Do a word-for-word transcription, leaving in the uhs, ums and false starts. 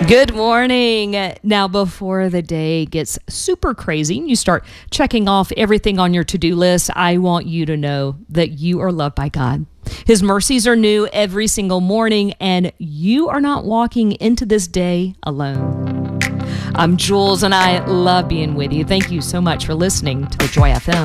Good morning. Now, before the day gets super crazy and you start checking off everything on your to-do list, I want you to know that you are loved by God. His mercies are new every single morning, and you are not walking into this day alone. I'm Jules, and I love being with you. Thank you so much for listening to the Joy F M.